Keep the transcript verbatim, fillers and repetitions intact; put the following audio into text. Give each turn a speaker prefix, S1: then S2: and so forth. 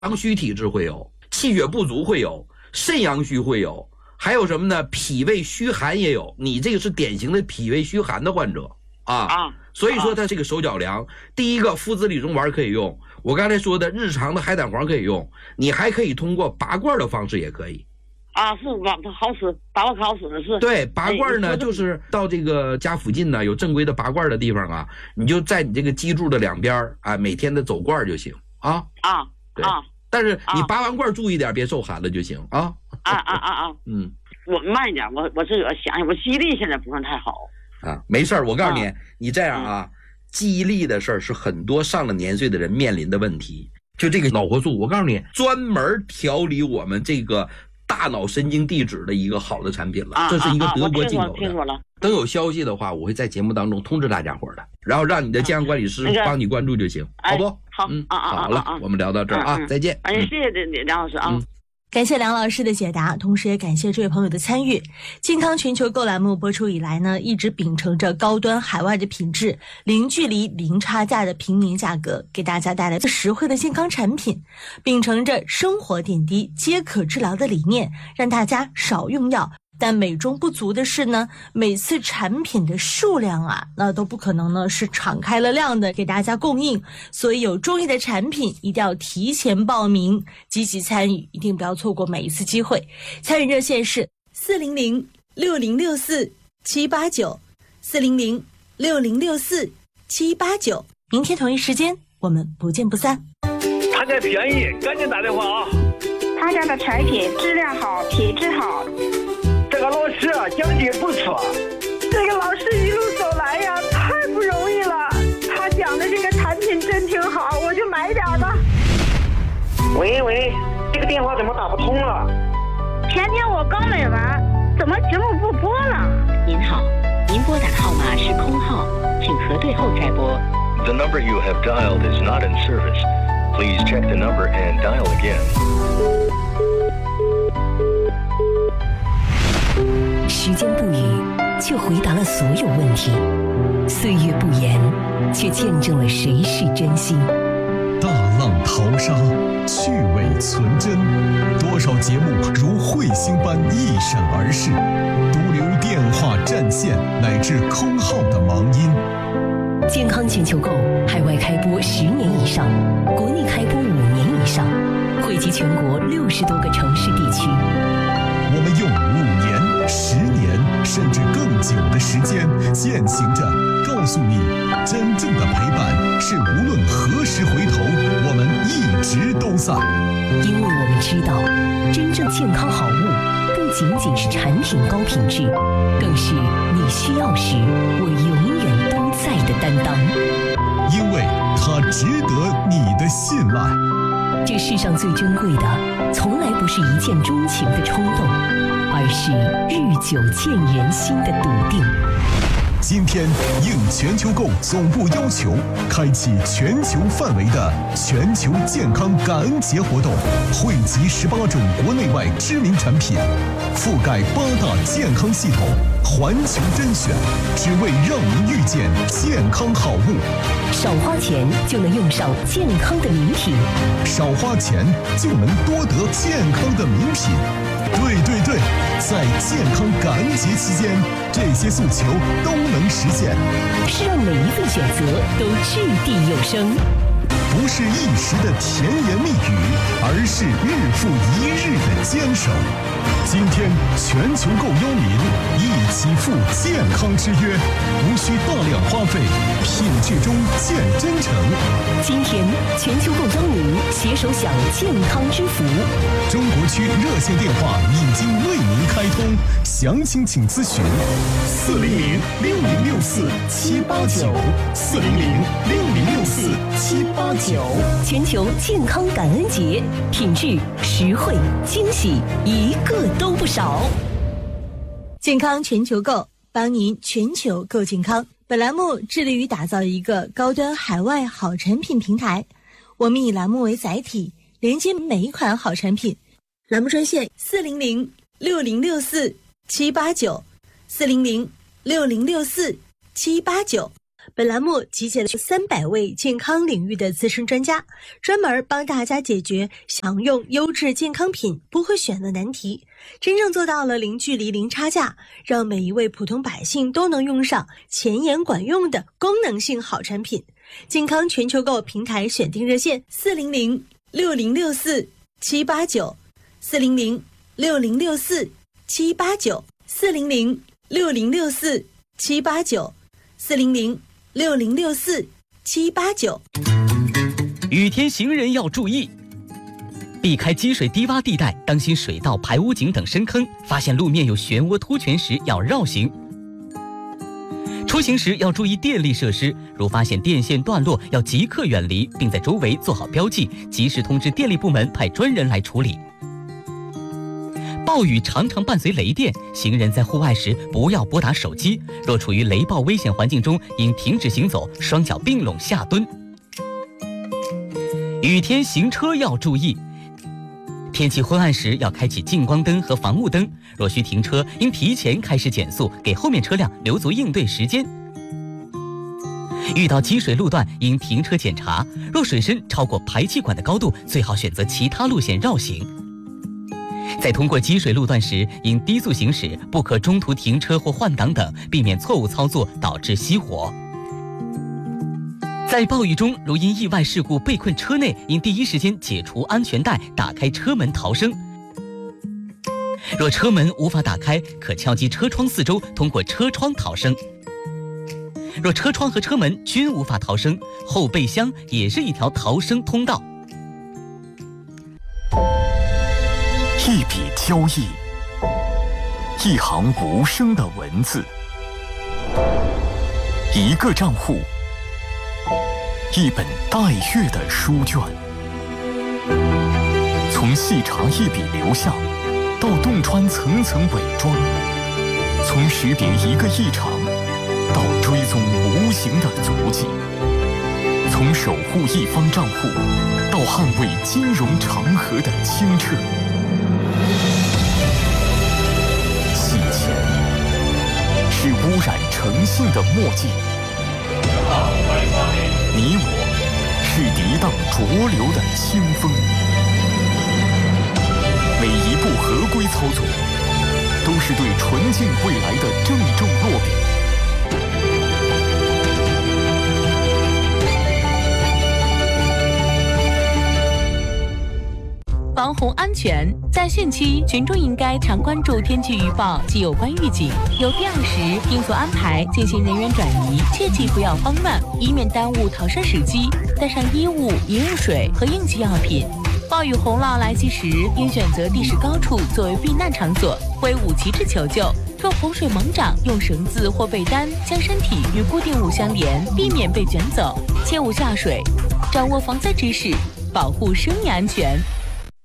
S1: 阳虚体质会有，气血不足会有，肾阳虚会有，还有什么呢？脾胃虚寒也有。你这个是典型的脾胃虚寒的患者啊。啊，所以说它这个手脚凉，第一个附子理中丸可以用，我刚才说的日常的海胆黄可以用，你还可以通过拔罐的方式也可以。
S2: 啊，是好使，拔罐好使的是。
S1: 对，拔罐呢，就是到这个家附近呢有正规的拔罐的地方啊，你就在你这个脊柱的两边啊，每天的走罐就行啊。啊，对啊，但是你拔完罐注意点，别受寒了就行啊。
S2: 啊啊啊啊，嗯，我慢一点，我我这个想想，我记忆力现在不是太好
S1: 啊。没事儿，我告诉你，啊、你这样啊，嗯、记忆力的事儿是很多上了年岁的人面临的问题。就这个脑活素，我告诉你，专门调理我们这个大脑神经递质的一个好的产品了，
S2: 啊、
S1: 这是一个德国进口的。
S2: 啊啊、听说了。
S1: 等有消息的话，我会在节目当中通知大家伙的，然后让你的健康管理师帮你关注就行，
S2: 啊、
S1: 好不？
S2: 好，
S1: 嗯，
S2: 啊啊
S1: 好了，我们聊到这儿啊，
S2: 嗯、
S1: 再见。
S2: 哎，谢谢梁老师啊。嗯，
S3: 感谢梁老师的解答，同时也感谢这位朋友的参与。健康全球购栏目播出以来呢，一直秉承着高端海外的品质，零距离零差价的平民价格，给大家带来实惠的健康产品，秉承着生活点滴皆可治疗的理念，让大家少用药。但美中不足的是呢，每次产品的数量啊，那都不可能呢是敞开了量的给大家供应，所以有中意的产品一定要提前报名，积极参与，一定不要错过每一次机会。参与热线是四零零六零六四七八九，四零零六零六四七八九。明天同一时间我们不见不散。
S4: 他家便宜，赶紧打电话啊！
S5: 他家的产品质量好，品质好。
S4: 这个老师啊，讲解不错。
S5: 这个老师一路走来呀，太不容易了。他讲的这个产品真挺好，我就买点吧。
S4: 喂喂，这个电话怎么打不通了？
S5: 前天我刚买完，怎么节目不播了？
S6: 您好，您拨打的号码是空号，请核对后再拨。
S7: The number you have dialed is not in service. Please check the number and dial again.
S8: 时间不语，却回答了所有问题；岁月不言，却见证了谁是真心。
S9: 大浪淘沙，趣味存真，多少节目如彗星般一闪而逝，独留电话占线乃至空号的忙音。
S8: 健康全球购海外开播十年以上，国内开播五年以上，惠及全国六十多个城市地区。
S9: 我们用五年、十年甚至更久的时间践行着，告诉你，真正的陪伴是无论何时回头，我们一直都在。
S8: 因为我们知道，真正健康好物不仅仅是产品高品质，更是你需要时我永远都在的担当。
S9: 因为它值得你的信赖。
S8: 这世上最珍贵的，从来不是一见钟情的冲动，而是日久见人心的笃定。
S9: 今天应全球购总部要求，开启全球范围的全球健康感恩节活动，汇集十八种国内外知名产品，覆盖八大健康系统，环球甄选，只为让您遇见健康好物。
S8: 少花钱就能用上健康的名品，
S9: 少花钱就能多得健康的名品。对对对，在健康感恩节期间，这些诉求都能实现，
S8: 是让每一份选择都掷地有声，
S9: 不是一时的甜言蜜语，而是日复一日的坚守。今天全球购邀您一起赴健康之约，无需大量花费，品质中见真诚。
S8: 今天全球购邀您携手享健康之福。
S9: 中国区热线电话已经为您开通，详情请咨询四零零六零六四七八九四零零六零六四七八九。
S8: 全球健康感恩节，品质、实惠、惊喜，一个都不少。
S3: 健康全球购，帮您全球购健康。本栏目致力于打造一个高端海外好产品平台，我们以栏目为载体，连接每一款好产品。栏目专线四零零六零六四七八九，四零零六零六四七八九。 本栏目集结了三百位健康领域的资深专家，专门帮大家解决想用优质健康品不会选的难题，真正做到了零距离、零差价，让每一位普通百姓都能用上前沿管用的功能性好产品。健康全球购平台选定热线：四零零六零六四七八九，四零零六零六四七八九，四零零六零六四七八九，四零零六零六四七八九。
S10: 雨天行人要注意，避开积水低洼地带，当心水道、排污井等深坑。发现路面有漩涡凸泉时要绕行。出行时要注意电力设施，如发现电线断落，要即刻远离，并在周围做好标记，及时通知电力部门派专人来处理。暴雨常常伴随雷电，行人在户外时不要拨打手机，若处于雷暴危险环境中，应停止行走，双脚并拢下蹲。雨天行车要注意，天气昏暗时要开启近光灯和防雾灯，若需停车，应提前开始减速，给后面车辆留足应对时间。遇到积水路段，应停车检查，若水深超过排气管的高度，最好选择其他路线绕行。在通过积水路段时，应低速行驶，不可中途停车或换挡等，避免错误操作导致熄火。在暴雨中，如因意外事故被困车内，应第一时间解除安全带，打开车门逃生。若车门无法打开，可敲击车窗四周，通过车窗逃生。若车窗和车门均无法逃生，后备箱也是一条逃生通道。
S11: 一笔交易，一行无声的文字，一个账户，一本待阅的书卷。从细查一笔流向，到洞穿层层伪装；从识别一个异常，到追踪无形的足迹；从守护一方账户，到捍卫金融长河的清澈。洗钱是污染诚信的墨迹，你我是涤荡浊流的清风。每一步合规操作，都是对纯净未来的郑重落笔。
S12: 防洪安全，在汛期，群众应该常关注天气预报及有关预警，有必要时应做安排进行人员转移，切记不要慌乱，以免耽误逃生时机。带上衣物、饮用水和应急药品。暴雨洪涝来袭时，应选择地势高处作为避难场所，挥舞旗帜求救。若洪水猛涨，用绳子或被单将身体与固定物相连，避免被卷走，切勿下水。掌握防灾知识，保护生命安全。